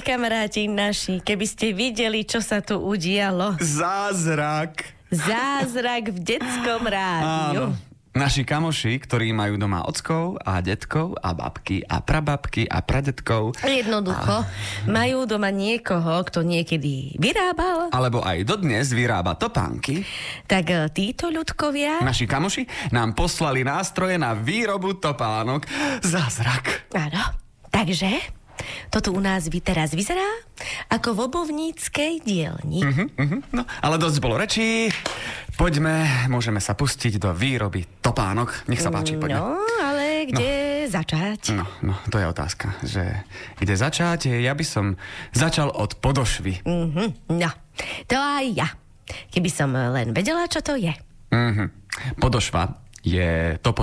kamaráti naši, keby ste videli, čo sa tu udialo. Zázrak. Zázrak v detskom rádiu. Áno. Naši kamoši, ktorí majú doma ockov a detkov a babky a prababky a pradetkov. Jednoducho, majú doma niekoho, kto niekedy vyrábal. Alebo aj dodnes vyrába topánky. Tak títo ľudkovia... Naši kamoši nám poslali nástroje na výrobu topánok. Zázrak. Áno, takže toto u nás teraz vyzerá ako v obuvníckej dielni. No, ale dosť bolo rečí. Poďme, môžeme sa pustiť do výroby topánok. Nech sa páči, poďme. No, ale kde začať? No, to je otázka, že kde začať? Ja by som začal od podošvy. No, to aj ja. Keby som len vedela, čo to je. Podošva je to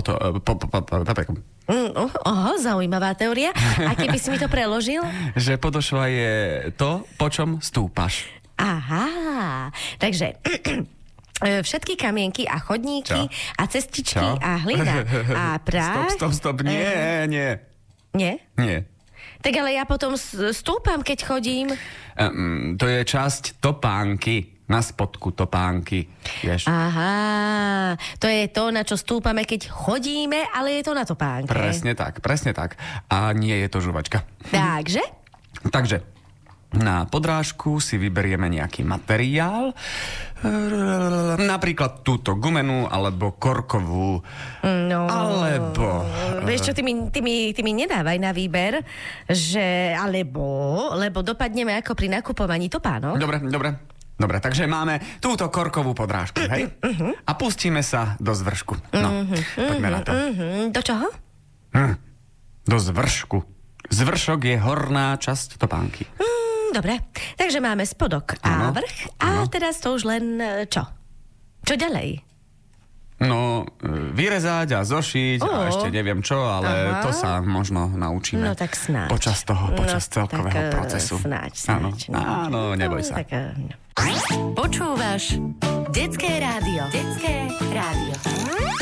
Oho, zaujímavá teória. A keby si mi to preložil? Že podošva je to, po čom stúpaš. Aha, takže... všetky kamienky a chodníky a cestičky a hlina a prach. Stop, nie. Nie? Nie. Tak ale ja potom stúpam, keď chodím. To je časť topánky. Na spodku topánky, vieš. Aha, to je to, na čo stúpame, keď chodíme, ale je to na topánke. Presne tak. A nie je to žuvačka. Takže, na podrážku si vyberieme nejaký materiál, napríklad túto gumenú, alebo korkovú, alebo... Vieš čo, ty mi nedávaj na výber, že lebo dopadneme ako pri nakupovaní topánok. Dobre, takže máme túto korkovú podrážku, hej? A pustíme sa do zvršku. No, poďme na to. Do čoho? Do zvršku. Zvršok je horná časť topánky. Dobre, takže máme spodok a vrch. A teraz to už len čo? Čo ďalej? No, vyrezať a zošiť a ešte neviem čo, ale to sa možno naučíme. No tak snáď. Počas celkového procesu. Snáď. Áno, neboj sa. Počúvaš Detské rádio.